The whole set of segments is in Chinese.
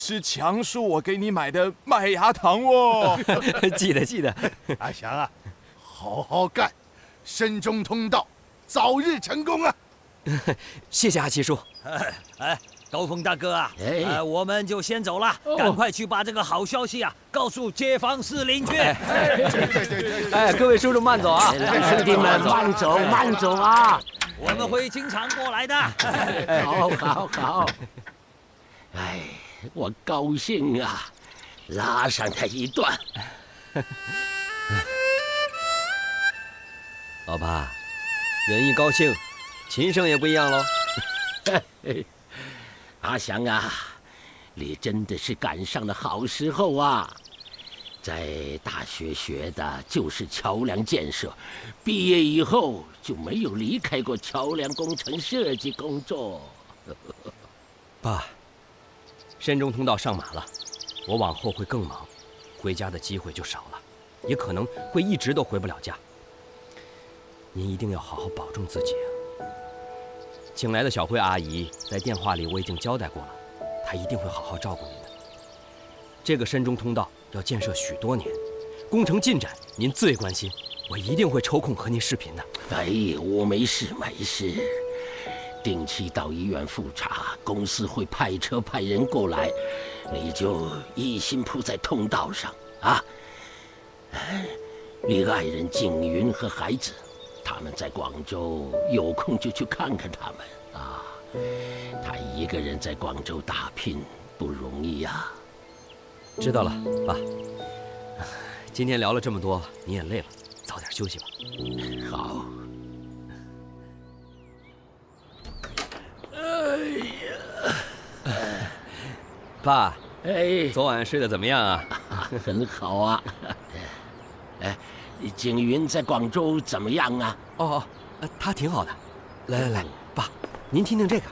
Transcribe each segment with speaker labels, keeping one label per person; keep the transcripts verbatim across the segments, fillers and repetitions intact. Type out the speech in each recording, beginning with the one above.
Speaker 1: 吃强叔我给你买的麦芽糖哦。
Speaker 2: 记得记得。
Speaker 3: 阿祥啊，好好干，深中通道，早日成功啊！
Speaker 2: 谢谢阿七叔。
Speaker 4: 哎哎，高峰大哥啊，
Speaker 5: 哎
Speaker 4: 呃，我们就先走了，赶快去把这个好消息啊告诉街坊四邻去。
Speaker 3: 对对对对，
Speaker 2: 哎，各位叔叔慢走啊！
Speaker 5: 老兄弟们慢走慢走啊！
Speaker 4: 我们会经常过来的。
Speaker 5: 好，好，好。哎，我高兴啊，拉上他一段。
Speaker 2: 老爸，人一高兴，琴声也不一样喽。
Speaker 5: 阿祥啊，你真的是赶上了好时候啊！在大学学的就是桥梁建设，毕业以后就没有离开过桥梁工程设计工作。
Speaker 2: 爸，山中通道上马了，我往后会更忙，回家的机会就少了，也可能会一直都回不了家。您一定要好好保重自己啊！请来的小慧阿姨在电话里我已经交代过了，她一定会好好照顾您的。这个山中通道要建设许多年，工程进展您最关心，我一定会抽空和您视频的。
Speaker 5: 哎呀，我没事没事，定期到医院复查，公司会派车派人过来，你就一心扑在通道上啊。哎，你爱人景云和孩子，他们在广州，有空就去看看他们啊。他一个人在广州打拼不容易呀、啊。
Speaker 2: 知道了，爸。今天聊了这么多，你也累了，早点休息吧。
Speaker 5: 好。
Speaker 2: 哎呀，爸，
Speaker 5: 哎，
Speaker 2: 昨晚睡得怎么样啊？
Speaker 5: 很好啊。哎，景云在广州怎么样啊？
Speaker 2: 哦哦，他挺好的。来来来，爸，您听听这个。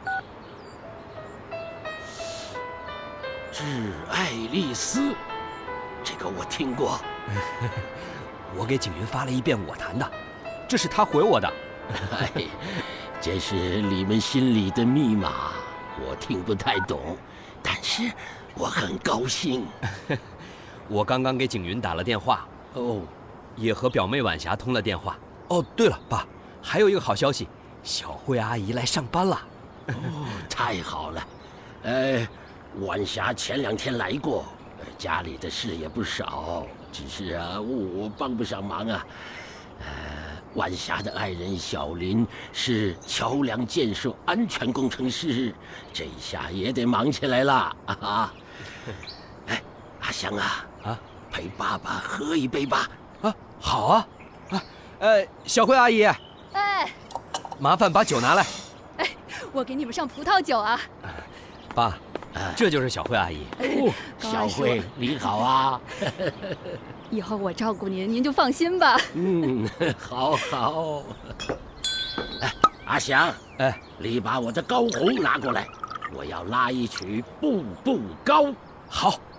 Speaker 5: 致爱丽丝，这个我听过。
Speaker 2: 我给景云发了一遍我弹的，这是他回我的。
Speaker 5: 哎，这是你们心里的密码，我听不太懂，但是我很高兴。
Speaker 2: 我刚刚给景云打了电话，
Speaker 5: 哦，
Speaker 2: 也和表妹晚霞通了电话。哦，对了，爸，还有一个好消息，小慧阿姨来上班了。
Speaker 5: 哦，太好了。呃，晚霞前两天来过，家里的事也不少，只是啊，我帮不上忙啊。呃，晚霞的爱人小林是桥梁建设安全工程师，这下也得忙起来了啊！哎，阿香啊，
Speaker 2: 啊，
Speaker 5: 陪爸爸喝一杯吧。
Speaker 2: 啊，好啊，啊，呃，小慧阿姨，
Speaker 6: 哎，
Speaker 2: 麻烦把酒拿来。
Speaker 6: 哎，我给你们上葡萄酒啊。
Speaker 2: 爸，这就是小慧阿姨。
Speaker 5: 哦，小慧你好啊。
Speaker 6: 以后我照顾您，您就放心吧。
Speaker 5: 嗯，好好。哎，阿祥，
Speaker 2: 哎，
Speaker 5: 你把我的高红拿过来，我要拉一曲《步步高》。
Speaker 2: 好。